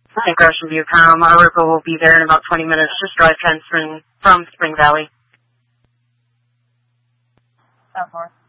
Hi, Gresham Viewcom. Our Ripple will be there in about 20 minutes. Just drive 10 from Spring Valley. South North.